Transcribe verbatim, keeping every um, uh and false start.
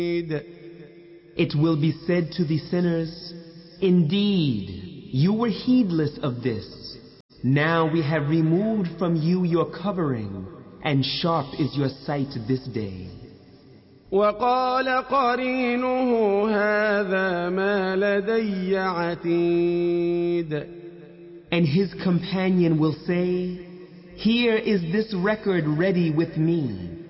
It will be said to the sinners, indeed, you were heedless of this. Now we have removed from you your covering, and sharp is your sight this day. وقال قرينه هذا ما لدي عتيد. And his companion will say, here is this record ready with me.